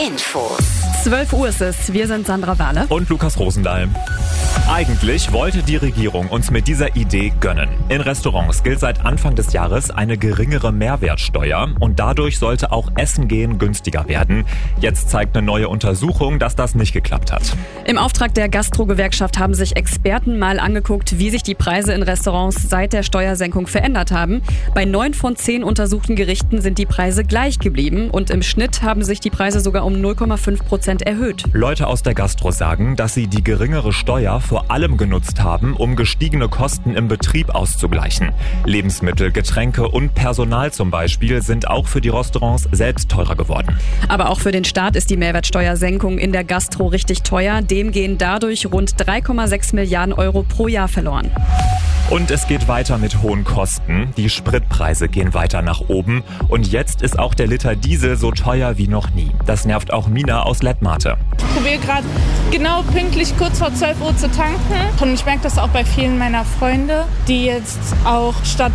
Infos. 12 Uhr ist es. Wir sind Sandra Wahle und Lukas Rosendahl. Eigentlich wollte die Regierung uns mit dieser Idee gönnen. In Restaurants gilt seit Anfang des Jahres eine geringere Mehrwertsteuer und dadurch sollte auch Essen gehen günstiger werden. Jetzt zeigt eine neue Untersuchung, dass das nicht geklappt hat. Im Auftrag der Gastro-Gewerkschaft haben sich Experten mal angeguckt, wie sich die Preise in Restaurants seit der Steuersenkung verändert haben. Bei 9 von 10 untersuchten Gerichten sind die Preise gleich geblieben und im Schnitt haben sich die Preise sogar um 0,5% erhöht. Leute aus der Gastro sagen, dass sie die geringere Steuer vor allem genutzt haben, um gestiegene Kosten im Betrieb auszugleichen. Lebensmittel, Getränke und Personal zum Beispiel sind auch für die Restaurants selbst teurer geworden. Aber auch für den Staat ist die Mehrwertsteuersenkung in der Gastro richtig teuer. Dem gehen dadurch rund 3,6 Milliarden Euro pro Jahr verloren. Und es geht weiter mit hohen Kosten. Die Spritpreise gehen weiter nach oben. Und jetzt ist auch der Liter Diesel so teuer wie noch nie. Das nervt auch Mina aus Lettmate. Ich probiere gerade genau pünktlich kurz vor 12 Uhr zu tanken. Und ich merke das auch bei vielen meiner Freunde, die jetzt auch statt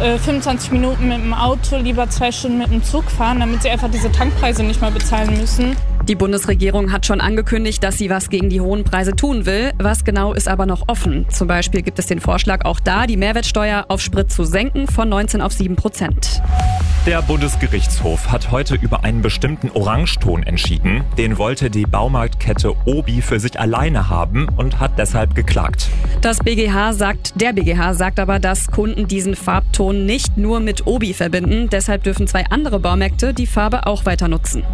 25 Minuten mit dem Auto lieber 2 Stunden mit dem Zug fahren, damit sie einfach diese Tankpreise nicht mehr bezahlen müssen. Die Bundesregierung hat schon angekündigt, dass sie was gegen die hohen Preise tun will. Was genau ist aber noch offen. Zum Beispiel gibt es den Vorschlag auch da, die Mehrwertsteuer auf Sprit zu senken von 19 auf 7%. Der Bundesgerichtshof hat heute über einen bestimmten Orangeton entschieden. Den wollte die Baumarktkette Obi für sich alleine haben und hat deshalb geklagt. Der BGH sagt aber, dass Kunden diesen Farbton nicht nur mit Obi verbinden. Deshalb dürfen 2 andere Baumärkte die Farbe auch weiter nutzen.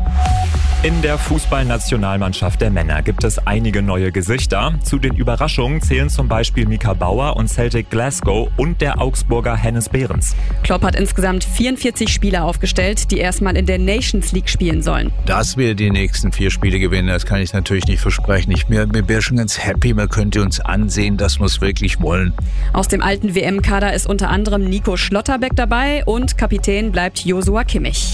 In der Fußballnationalmannschaft der Männer gibt es einige neue Gesichter. Zu den Überraschungen zählen zum Beispiel Mika Bauer und Celtic Glasgow und der Augsburger Hennes Behrens. Klopp hat insgesamt 44 Spieler aufgestellt, die erstmal in der Nations League spielen sollen. Dass wir die nächsten 4 Spiele gewinnen, das kann ich natürlich nicht versprechen. Ich bin schon ganz happy, man könnte uns ansehen, dass wir es wirklich wollen. Aus dem alten WM-Kader ist unter anderem Nico Schlotterbeck dabei und Kapitän bleibt Joshua Kimmich.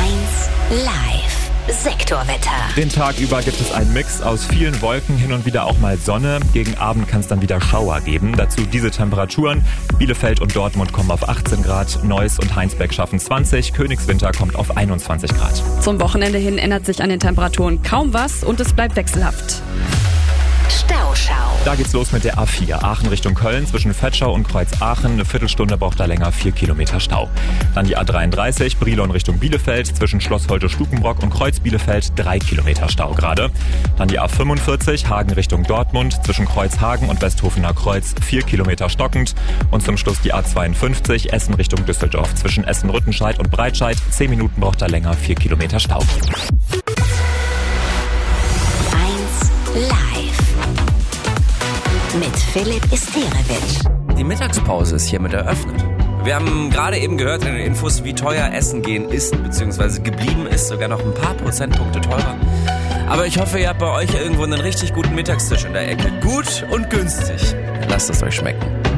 1 Live. Sektorwetter. Den Tag über gibt es einen Mix aus vielen Wolken, hin und wieder auch mal Sonne. Gegen Abend kann es dann wieder Schauer geben. Dazu diese Temperaturen. Bielefeld und Dortmund kommen auf 18 Grad, Neuss und Heinsberg schaffen 20, Königswinter kommt auf 21 Grad. Zum Wochenende hin ändert sich an den Temperaturen kaum was und es bleibt wechselhaft. Stauschau. Da geht's los mit der A4. Aachen Richtung Köln zwischen Vetschau und Kreuz-Aachen. Eine Viertelstunde braucht da länger, 4 Kilometer Stau. Dann die A33 Brilon Richtung Bielefeld zwischen Schloss Holte-Stukenbrock und Kreuz Bielefeld 3 Kilometer Stau gerade. Dann die A45 Hagen Richtung Dortmund zwischen Kreuzhagen und Westhofener Kreuz 4 Kilometer stockend. Und zum Schluss die A52 Essen Richtung Düsseldorf zwischen Essen-Rüttenscheid und Breitscheid. 10 Minuten braucht da länger, 4 Kilometer Stau. 1 Live. Mit Philipp Isterewitsch. Die Mittagspause ist hiermit eröffnet. Wir haben gerade eben gehört in den Infos, wie teuer Essen gehen ist, beziehungsweise geblieben ist, sogar noch ein paar Prozentpunkte teurer. Aber ich hoffe, ihr habt bei euch irgendwo einen richtig guten Mittagstisch in der Ecke. Gut und günstig. Lasst es euch schmecken.